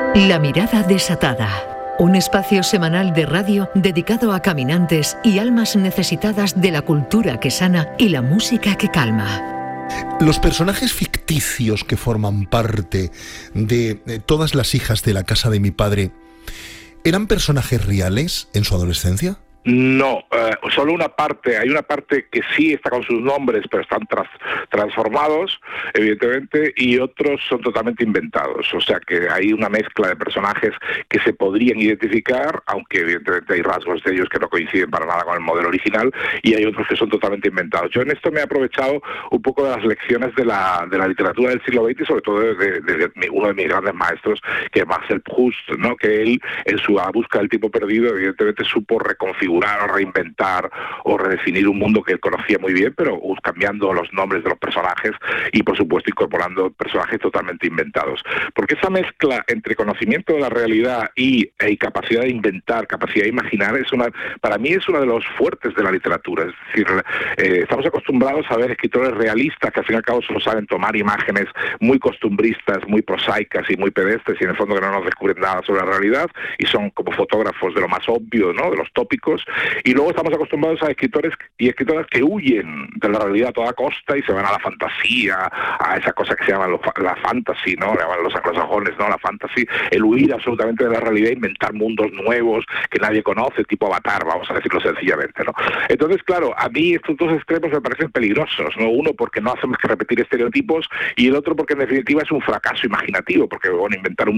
La mirada desatada. Un espacio semanal de radio dedicado a caminantes y almas necesitadas de la cultura que sana y la música que calma. Los personajes ficticios que forman parte de todas las hijas de la casa de mi padre, ¿eran personajes reales en su adolescencia? No, solo una parte. Hay una parte que sí está con sus nombres, pero están transformados, evidentemente, y otros son totalmente inventados. O sea que hay una mezcla de personajes que se podrían identificar, aunque evidentemente hay rasgos de ellos que no coinciden para nada con el modelo original, y hay otros que son totalmente inventados. Yo en esto me he aprovechado un poco de las lecciones de la literatura del siglo XX, y sobre todo de uno de mis grandes maestros, que es Marcel Proust, ¿no? Que él, en su búsqueda del tiempo perdido, evidentemente supo reconfigurar o reinventar o redefinir un mundo que él conocía muy bien, pero cambiando los nombres de los personajes y, por supuesto, incorporando personajes totalmente inventados. Porque esa mezcla entre conocimiento de la realidad y capacidad de inventar, capacidad de imaginar, para mí es uno de los fuertes de la literatura. Es decir, estamos acostumbrados a ver escritores realistas que al fin y al cabo solo saben tomar imágenes muy costumbristas, muy prosaicas y muy pedestres, y en el fondo que no nos descubren nada sobre la realidad y son como fotógrafos de lo más obvio, ¿no? De los tópicos. Y luego estamos acostumbrados a escritores y escritoras que huyen de la realidad a toda costa y se van a la fantasía, a esa cosa que se llama la fantasy, ¿no? Le llaman los anglosajones, ¿no? La fantasy, el huir absolutamente de la realidad, inventar mundos nuevos que nadie conoce, tipo Avatar, vamos a decirlo sencillamente, ¿no? Entonces, claro, a mí estos dos extremos me parecen peligrosos, ¿no? Uno porque no hacemos que repetir estereotipos y el otro porque en definitiva es un fracaso imaginativo, porque bueno, inventar un